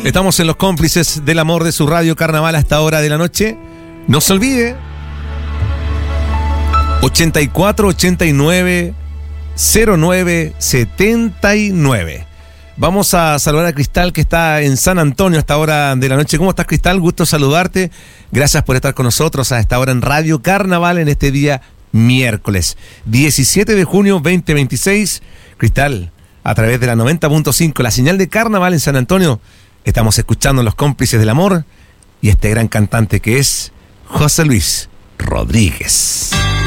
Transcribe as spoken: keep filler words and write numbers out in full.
Estamos en los cómplices del amor de su radio Carnaval a esta hora de la noche. No se olvide, ochenta y cuatro, ochenta y nueve, cero nueve, setenta y nueve. Vamos a saludar a Cristal, que está en San Antonio a esta hora de la noche. ¿Cómo estás, Cristal? Gusto saludarte. Gracias por estar con nosotros a esta hora en Radio Carnaval en este día miércoles diecisiete de junio veinte veintiséis. Cristal, a través de la noventa punto cinco, la señal de Carnaval en San Antonio, estamos escuchando Los Cómplices del Amor y este gran cantante que es José Luis Rodríguez.